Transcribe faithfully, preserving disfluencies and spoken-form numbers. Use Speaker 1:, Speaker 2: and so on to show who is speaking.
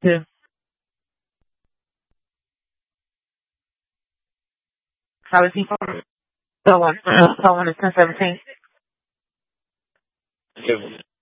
Speaker 1: Two. How is he for? So one. So one is ten seventeen.
Speaker 2: Two.